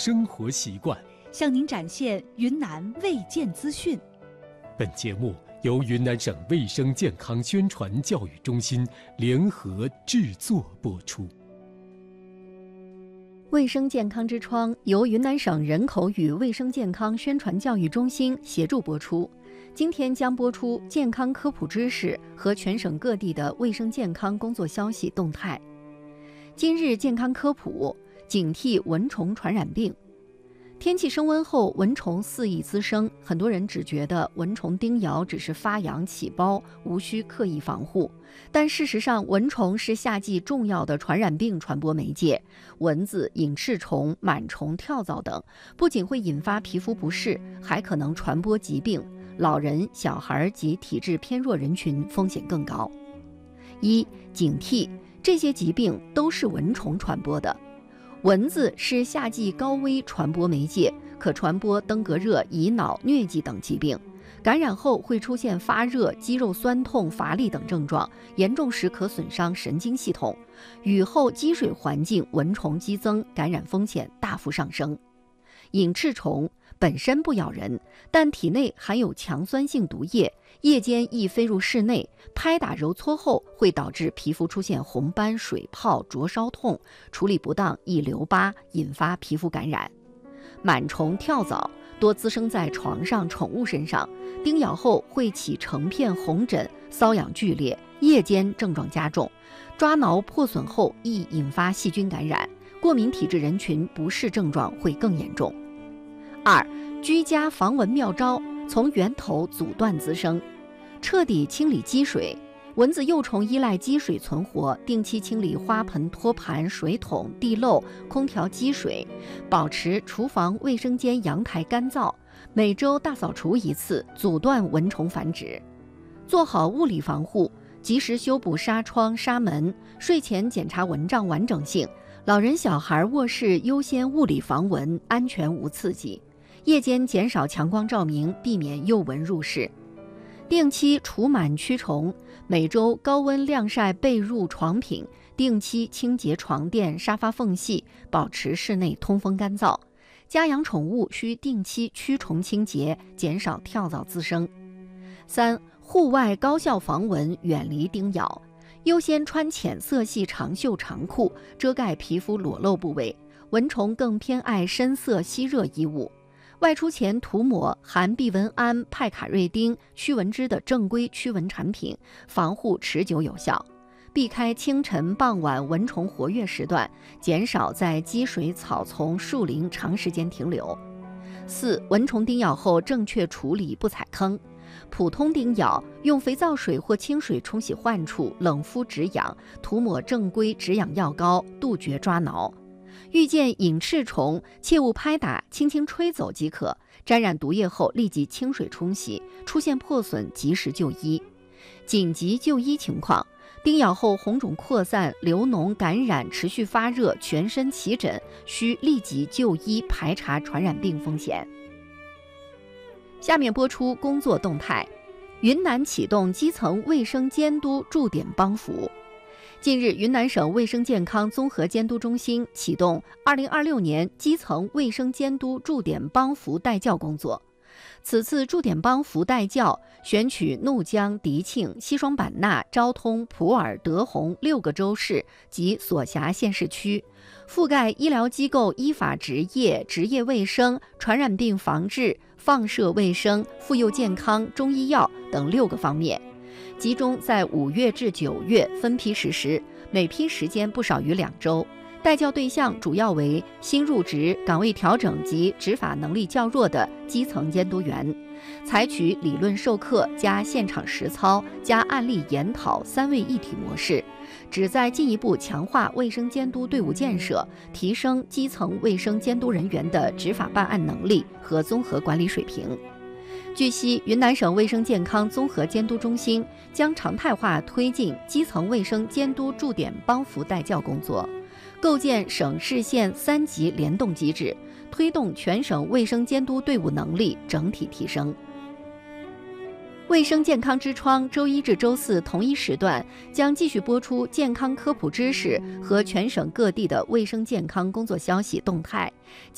生活习惯， 向您展现云南卫健资讯。 本节目由云南省卫生健康宣传教育中心联合制作播出。 卫生健康之窗由云南省人口与卫生健康宣传教育中心协助播出。今天将播出健康科普知识和全省各地的卫生健康工作消息动态。今日健康科普：警惕蚊虫传染病。天气升温后，蚊虫肆意滋生，很多人只觉得蚊虫叮咬只是发痒起包，无需刻意防护。但事实上，蚊虫是夏季重要的传染病传播媒介。蚊子、隐翅虫、螨虫、跳蚤等，不仅会引发皮肤不适，还可能传播疾病。老人、小孩及体质偏弱人群风险更高。一、警惕，这些疾病都是蚊虫传播的。蚊子是夏季高危传播媒介，可传播登革热、乙脑、疟疾等疾病。感染后会出现发热、肌肉酸痛、乏力等症状，严重时可损伤神经系统。雨后积水环境蚊虫激增，感染风险大幅上升。隐翅虫本身不咬人，但体内含有强酸性毒液，夜间易飞入室内，拍打揉搓后会导致皮肤出现红斑、水泡、灼烧痛，处理不当易留疤，引发皮肤感染。螨虫、跳蚤多滋生在床上、宠物身上，叮咬后会起成片红疹，瘙痒剧烈，夜间症状加重，抓挠破损后易引发细菌感染，过敏体质人群不适症状会更严重。二、居家防蚊妙招，从源头阻断滋生，彻底清理积水。蚊子幼虫依赖积水存活，定期清理花盆、托盘、水桶、地漏、空调积水，保持厨房、卫生间、阳台干燥，每周大扫除一次，阻断蚊虫繁殖。做好物理防护，及时修补纱窗、纱门，睡前检查蚊帐完整性。老人小孩卧室优先物理防蚊，安全无刺激。夜间减少强光照明，避免诱蚊入室。定期除螨驱虫，每周高温晾晒被褥床品，定期清洁床垫、沙发缝隙，保持室内通风干燥。家养宠物需定期驱虫清洁，减少跳蚤滋生。三、户外高效防蚊，远离叮咬。优先穿浅色系长袖长裤，遮盖皮肤裸露部位。蚊虫更偏爱深色吸热衣物。外出前涂抹含避蚊胺、派卡瑞丁、驱蚊脂的正规驱蚊产品，防护持久有效。避开清晨、傍晚蚊虫活跃时段，减少在积水、草丛、树林长时间停留。四、蚊虫叮咬后正确处理，不踩坑。普通叮咬，用肥皂水或清水冲洗患处，冷敷止痒，涂抹正规止痒药膏，杜绝抓挠。遇见隐翅虫，切勿拍打，轻轻吹走即可。沾染毒液后立即清水冲洗，出现破损及时就医。紧急就医情况：叮咬后红肿扩散、流脓感染、持续发热、全身起疹，需立即就医排查传染病风险。下面播出工作动态。云南启动基层卫生监督驻点帮扶。近日，云南省卫生健康综合监督中心启动2026年基层卫生监督驻点帮扶带教工作。此次驻点帮扶带教选取怒江、迪庆、西双版纳、昭通、普洱、德宏6个州市及所辖县市区，覆盖医疗机构依法执业、职业卫生、传染病防治、放射卫生、妇幼健康、中医药等6个方面，集中在5月至9月分批实施，每批时间不少于2周。带教对象主要为新入职、岗位调整及执法能力较弱的基层监督员，采取理论授课加现场实操加案例研讨3位一体模式，旨在进一步强化卫生监督队伍建设，提升基层卫生监督人员的执法办案能力和综合管理水平。据悉，云南省卫生健康综合监督中心将常态化推进基层卫生监督驻点帮扶带教工作，构建省市县3级联动机制，推动全省卫生监督队伍能力整体提升。卫生健康之窗周一至周四同一时段将继续播出健康科普知识和全省各地的卫生健康工作消息动态。